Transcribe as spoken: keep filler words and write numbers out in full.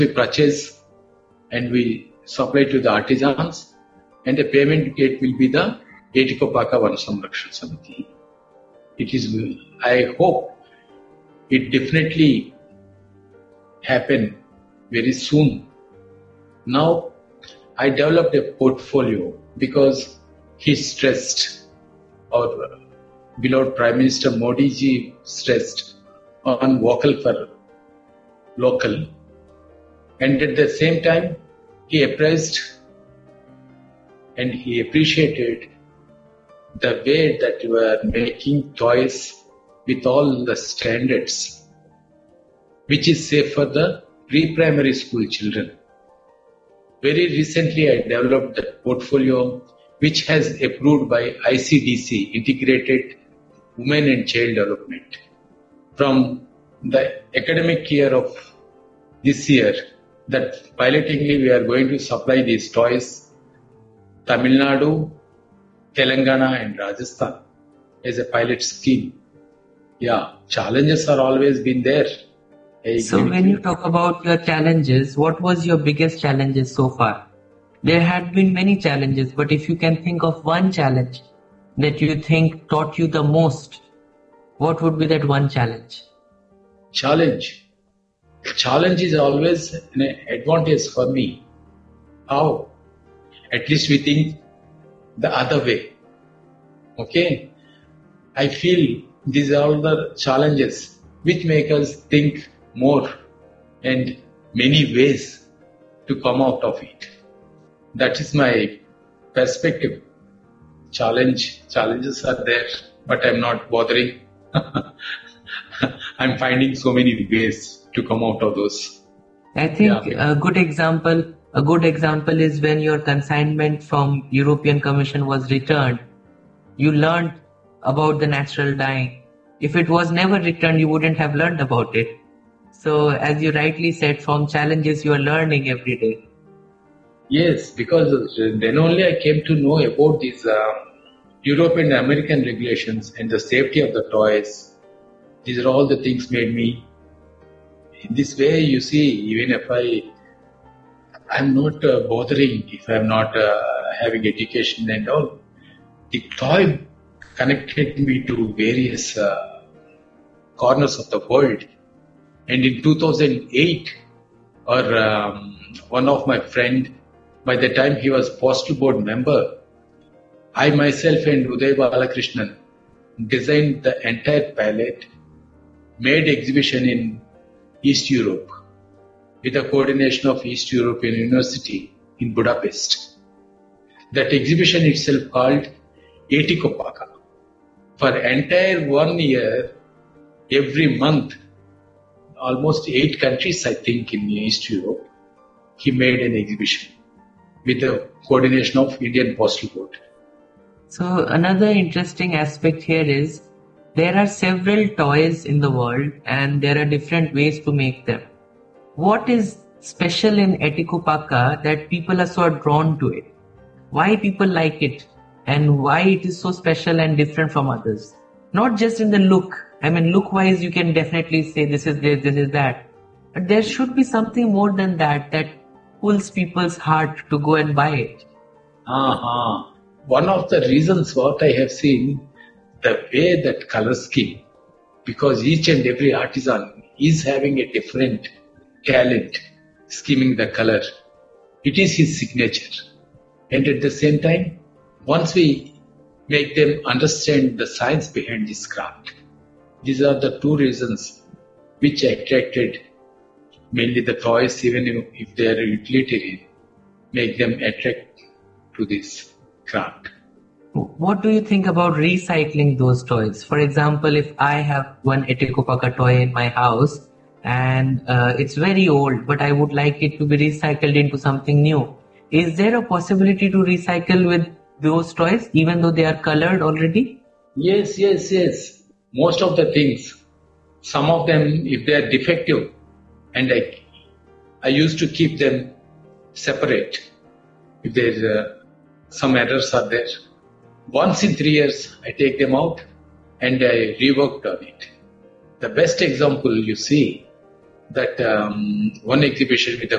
we purchase and we supply to the artisans, and the payment gate will be the Etikopaka Van Samrakshana Samiti. It is, I hope it definitely happen very soon. Now, I developed a portfolio because he stressed, or beloved Prime Minister Modi ji stressed on vocal for local, and at the same time he appraised and he appreciated the way that you are making toys with all the standards which is safe for the pre-primary school children. Very recently I developed that portfolio which has approved by I C D C, Integrated Women and Child Development. From the academic year of this year, that pilotingly we are going to supply these toys Tamil Nadu, Telangana and Rajasthan as a pilot scheme. Yeah, challenges are always been there. I So when you talk about your challenges, what was your biggest challenges so far? There had been many challenges, but if you can think of one challenge that you think taught you the most, what would be that one challenge? Challenge. Challenge is always an advantage for me. How? At least we think the other way. Okay? I feel these are all the challenges which make us think more and many ways to come out of it. That is my perspective. Challenge, challenges are there, but I'm not bothering. I'm finding so many ways to come out of those. I think Yeah. a good example, a good example is when your consignment from European Commission was returned. You learned about the natural dyeing. If it was never returned, you wouldn't have learned about it. So, as you rightly said, from challenges you are learning every day. Yes, because then only I came to know about these uh, European and American regulations and the safety of the toys. These are all the things made me. In this way, you see, even if I, I'm not uh, bothering, if I'm not uh, having education and all, the toy connected me to various uh, corners of the world. And in two thousand eight, or um, one of my friend, by the time he was postal board member, I myself and Uday Balakrishnan designed the entire palette, made exhibition in East Europe with the coordination of East European University in Budapest. That exhibition itself called Etikopaka. For entire one year, every month, almost eight countries, I think, in East Europe, he made an exhibition with the coordination of Indian Postal Board. So another interesting aspect here is there are several toys in the world and there are different ways to make them. What is special in Etikopaka that people are so drawn to it? Why people like it and why it is so special and different from others? Not just in the look. I mean, look-wise, you can definitely say this is this, this is that. But there should be something more than that that pulls people's heart to go and buy it. Uh-huh. One of the reasons what I have seen, the way that color scheme, because each and every artisan is having a different talent scheming the color. It is his signature. And at the same time, once we make them understand the science behind this craft, these are the two reasons which attracted mainly the toys, even if they are utilitarian, make them attract to this craft. What do you think about recycling those toys? For example, if I have one Etikopaka toy in my house and uh, it's very old, but I would like it to be recycled into something new. Is there a possibility to recycle with those toys even though they are colored already? Yes, yes, yes. Most of the things, some of them, if they are defective, and I, I used to keep them separate. If there's uh, some errors are there, once in three years I take them out and I reworked on it. The best example you see, that um, one exhibition with the